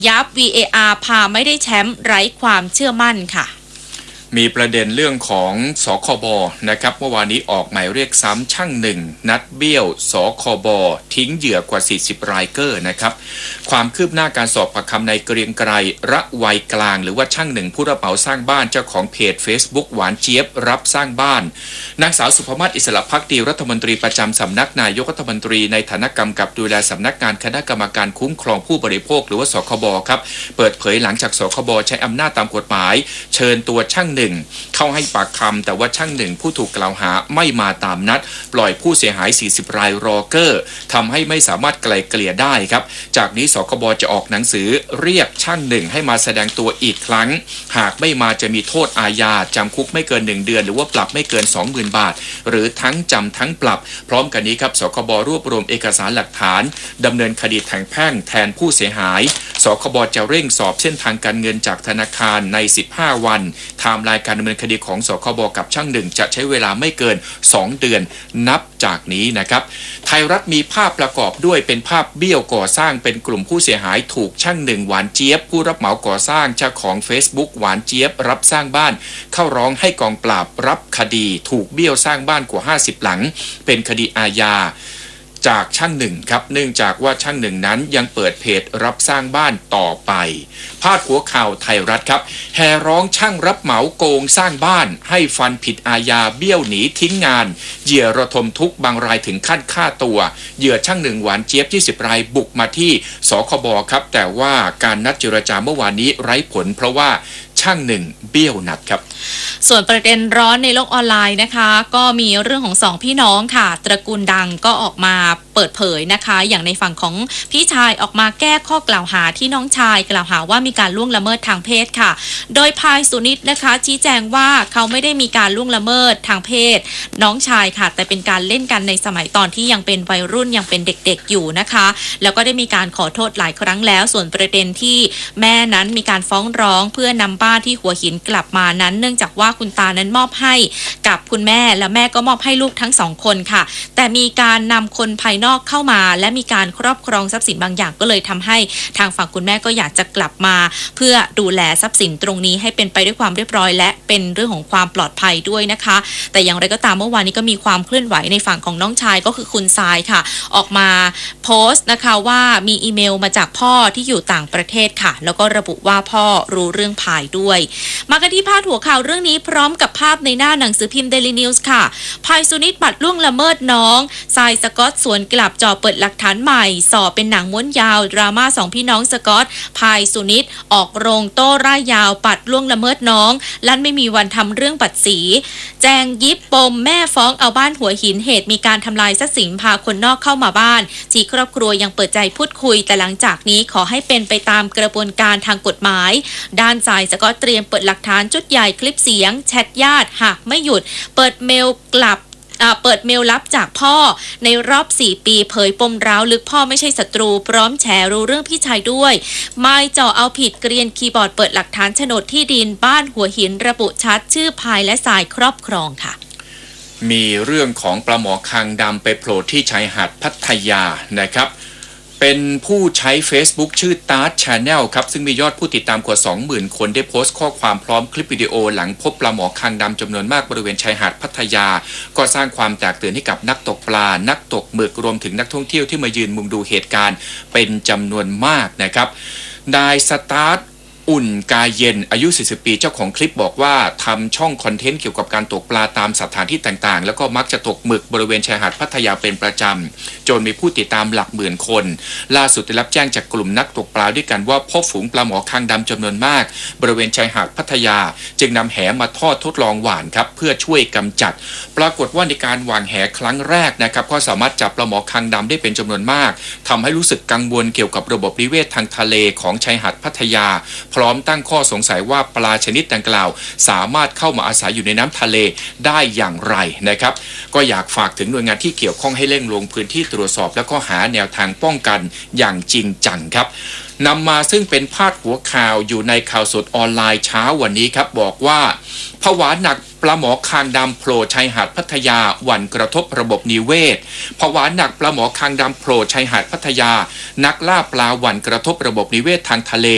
ยับ VAR พาไม่ได้แชมป์ไร้ความเชื่อมั่นค่ะมีประเด็นเรื่องของสคบนะครับเมื่อวานนี้ออกหมายเรียกซ้ำช่างหนึ่งนัดเบี้ยวสคบทิ้งเหยื่อกว่า40รายเกอร์นะครับความคืบหน้าการสอบปากคำในเกรียงไกรระไวยกลางหรือว่าช่างหนึ่งผู้รับเหมาสร้างบ้านเจ้าของเพจ Facebook หวานเจี๊ยบรับสร้างบ้านนางสาวสุภมาศอิสระภักดีรัฐมนตรีประจำสำนักนายกรัฐมนตรีในฐานะกำกับดูแลสำนักงานคณะกรรมการคุ้มครองผู้บริโภคหรือว่าสคบครับเปิดเผยหลังจากสคบใช้อำนาจตามกฎหมายเชิญตัวช่างหนึ่งเข้าให้ปากคำแต่ว่าช่างหนึ่งผู้ถูกกล่าวหาไม่มาตามนัดปล่อยผู้เสียหาย40รายรอเกอร์ทำให้ไม่สามารถไกล่เกลี่ยได้ครับจากนี้สคบจะออกหนังสือเรียกช่างหนึ่งให้มาแสดงตัวอีกครั้งหากไม่มาจะมีโทษอาญาจำคุกไม่เกิน1เดือนหรือว่าปรับไม่เกิน 20,000 บาทหรือทั้งจำทั้งปรับพร้อมกันนี้ครับสคบรวบรวมเอกสารหลักฐานดำเนินคดีทางแพ่งแทนผู้เสียหายสคบจะเร่งสอบเส้นทางการเงินจากธนาคารใน15วันไทม์ไลน์การดำเนินคดีของสคบกับช่างหนึ่งจะใช้เวลาไม่เกิน2เดือนนับจากนี้นะครับไทยรัฐมีภาพประกอบด้วยเป็นภาพเบี้ยวก่อสร้างเป็นกลุ่มผู้เสียหายถูกช่างหนึ่งหวานเจี๊ยบผู้รับเหมาก่อสร้างเจ้าของ Facebook หวานเจี๊ยบรับสร้างบ้านเข้าร้องให้กองปราบรับคดีถูกเบี้ยวสร้างบ้านกว่า50หลังเป็นคดีอาญาจากช่างหนึ่งครับเนื่องจากว่าช่างหนึ่งนั้นยังเปิดเพจรับสร้างบ้านต่อไปพาดหัวข่าวไทยรัฐครับแห่ร้องช่างรับเหมาโกงสร้างบ้านให้ฟันผิดอาญาเบี้ยวหนีทิ้งงานเหยื่อระทมทุกข์บางรายถึงขั้นฆ่าตัวเหยื่อช่างหนึ่งหวานเจี๊ยบ20รายบุกมาที่สคบครับแต่ว่าการนัดเจรจาเมื่อวานนี้ไร้ผลเพราะว่าช่างหนึ่งเบี้ยวนัดครับส่วนประเด็นร้อนในโลกออนไลน์นะคะก็มีเรื่องของ2พี่น้องค่ะตระกูลดังก็ออกมาเปิดเผยนะคะอย่างในฝั่งของพี่ชายออกมาแก้ข้อกล่าวหาที่น้องชายกล่าวหาว่ามีการล่วงละเมิดทางเพศค่ะโดยพายสุนิตนะคะชี้แจงว่าเขาไม่ได้มีการล่วงละเมิดทางเพศน้องชายค่ะแต่เป็นการเล่นกันในสมัยตอนที่ยังเป็นวัยรุ่นยังเป็นเด็กๆอยู่นะคะแล้วก็ได้มีการขอโทษหลายครั้งแล้วส่วนประเด็นที่แม่นั้นมีการฟ้องร้องเพื่อนำบ้านที่หัวหินกลับมานั้นเนื่องจากว่าคุณตานั้นมอบให้กับคุณแม่และแม่ก็มอบให้ลูกทั้ง2คนค่ะแต่มีการนำคนภายนอกเข้ามาและมีการครอบครองทรัพย์สินบางอย่างก็เลยทำให้ทางฝั่งคุณแม่ก็อยากจะกลับมาเพื่อดูแลทรัพย์สินตรงนี้ให้เป็นไปด้วยความเรียบร้อยและเป็นเรื่องของความปลอดภัยด้วยนะคะแต่อย่างไรก็ตามเมื่อวานนี้ก็มีความเคลื่อนไหวในฝั่งของน้องชายก็คือคุณทรายค่ะออกมาโพสต์นะคะว่ามีอีเมลมาจากพ่อที่อยู่ต่างประเทศค่ะแล้วก็ระบุว่าพ่อรู้เรื่องภายด้วยมากันที่พาดหัวข่าวเรื่องนี้พร้อมกับภาพในหน้าหนังสือพิมพ์ Daily News ค่ะพายสุนิตบัตรล่วงละเมิดน้องทรายสกอตสวนกลับจ่อเปิดหลักฐานใหม่สอบเป็นหนังม้วนยาวดราม่า2พี่น้องสกอตพายสุนิตออกโรงโต้ร่ายยาวปัดล่วงละเมิดน้องลั่นไม่มีวันทำเรื่องปัดสีแจงยิบปมแม่ฟ้องเอาบ้านหัวหินเหตุมีการทำลายทรัพย์สินพาคนนอกเข้ามาบ้านที่ครอบครัวยังเปิดใจพูดคุยแต่หลังจากนี้ขอให้เป็นไปตามกระบวนการทางกฎหมายด้านทรายสกอตเตรียมเปิดหลักฐานชุดใหญ่คลิปเสียงแชทญาติหากไม่หยุดเปิดเมลลับจากพ่อในรอบ4ปีเผยปมร้าวลึกพ่อไม่ใช่ศัตรูพร้อมแฉรู้เรื่องพี่ชายด้วยไม่จ่อเอาผิดเกรียนคีย์บอร์ดเปิดหลักฐานโฉนดที่ดินบ้านหัวหินระบุชัดชื่อพายและสายครอบครองค่ะมีเรื่องของปลาหมอคางดำไปโผล่ที่ชายหาดพัทยานะครับเป็นผู้ใช้ Facebook ชื่อ Tart Channel ครับซึ่งมียอดผู้ติดตามกว่า 20,000 คนได้โพสต์ข้อความพร้อมคลิปวิดีโอหลังพบปลาหมอคางดำจำนวนมากบริเวณชายหาดพัทยาก็สร้างความแตกตื่นให้กับนักตกปลานักตกหมึกรวมถึงนักท่องเที่ยวที่มายืนมุงดูเหตุการณ์เป็นจำนวนมากนะครับนายสตาร์ทอุ่นกายเย็นอายุ40ปีเจ้าของคลิปบอกว่าทำช่องคอนเทนต์เกี่ยวกับการตกปลาตามสถานที่ต่างๆแล้วก็มักจะตกหมึกบริเวณชายหาดพัทยาเป็นประจำจนมีผู้ติดตามหลักหมื่นคนล่าสุดได้รับแจ้งจากกลุ่มนักตกปลาด้วยกันว่าพบฝูงปลาหมอคางดำจำนวนมากบริเวณชายหาดพัทยาจึงนำแหมาทดลองหว่านครับเพื่อช่วยกำจัดปรากฏว่าในการหว่านแหครั้งแรกนะครับก็สามารถจับปลาหมอคางดำได้เป็นจำนวนมากทำให้รู้สึกกังวลเกี่ยวกับระบบนิเวศทางทะเลของชายหาดพัทยาพร้อมตั้งข้อสงสัยว่าปลาชนิดดังกล่าวสามารถเข้ามาอาศัยอยู่ในน้ำทะเลได้อย่างไรนะครับก็อยากฝากถึงหน่วยงานที่เกี่ยวข้องให้เร่งลงพื้นที่ตรวจสอบแล้วก็หาแนวทางป้องกันอย่างจริงจังครับนำมาซึ่งเป็นพาดหัวข่าวอยู่ในข่าวสดออนไลน์เช้าวันนี้ครับบอกว่าผวาหนักปลาหมอคางดำโผล่ชายหาดพัทยาหวั่นกระทบระบบนิเวศผวาหนักปลาหมอคางดำโผล่ชายหาดพัทยานักล่าปลาหวั่นกระทบระบบนิเวศทางทะเล